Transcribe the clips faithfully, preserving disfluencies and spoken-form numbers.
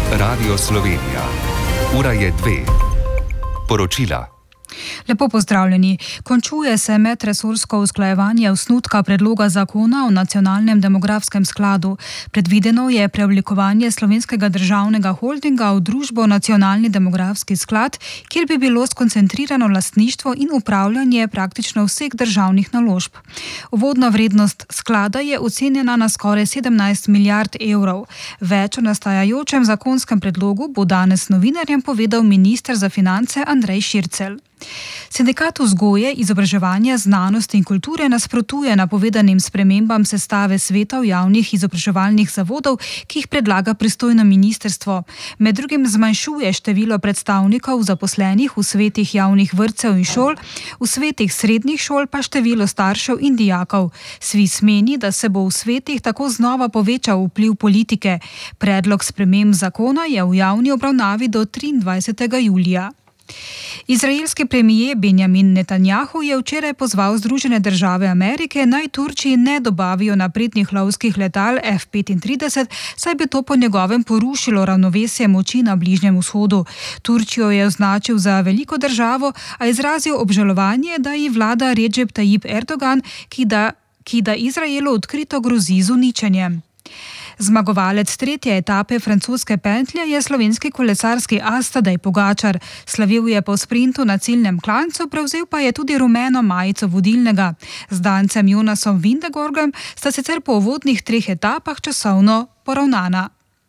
Radio Slovenija. Ura je dve. Poročila. Lepo pozdravljeni. Končuje se medresorsko usklajevanje osnutka predloga zakona o nacionalnem demografskem skladu. Predvideno je preoblikovanje Slovenskega državnega holdinga v družbo Nacionalni demografski sklad, kjer bi bilo skoncentrirano lastništvo in upravljanje praktično vseh državnih naložb. Uvodna vrednost sklada je ocenjena na skoraj sedemnajst milijard evrov. Več o nastajajočem zakonskem predlogu bo danes novinarjem povedal minister za finance Andrej Šircelj. Sindikat vzgoje, izobraževanja, znanosti in kulture nasprotuje napovedanim spremembam sestave svetov javnih izobraževalnih zavodov, ki jih predlaga pristojno ministrstvo. Med drugim zmanjšuje število predstavnikov zaposlenih v svetih javnih vrtcev in šol, v svetih srednjih šol pa število staršev in dijakov. SVIZ meni, da se bo v svetih tako znova povečal vpliv politike. Predlog sprememb zakona je v javni obravnavi do triindvajsetega julija. Izraelski premijer Benjamin Netanjahu je včeraj pozval Združene države Amerike, naj Turčiji ne dobavijo naprednih lovskih letal F petintrideset, saj bi to po njegovem porušilo ravnovesje moči na Bližnjem vzhodu. Turčijo je označil za veliko državo, a izrazil obžalovanje, da ji vlada Recep Tayyip Erdogan, ki da, ki da Izraelu odkrito grozi z uničenjem. Zmagovalec tretje etape francoske pentlje je slovenski kolesarski as Tadej Pogačar. Slavil je po sprintu na ciljnem klancu, prevzel pa je tudi rumeno majico vodilnega. Z Dancem Jonasom Vindegorgem sta sicer po uvodnih treh etapah časovno poravnana.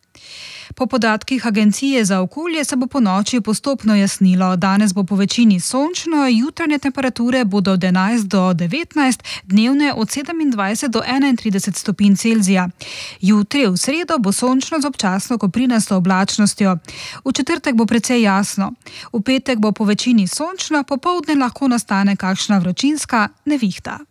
Po podatkih Agencije za okolje se bo po noči postopno jasnilo. Danes bo po večini sončno, jutranje temperature bodo od enajst do devetnajst, dnevne od sedemindvajset do enaintrideset stopinj Celzija. Jutri v sredo bo sončno z občasno koprinasto oblačnostjo. V četrtek bo precej jasno. V petek bo po večini sončno, popoldne lahko nastane kakšna vročinska nevihta.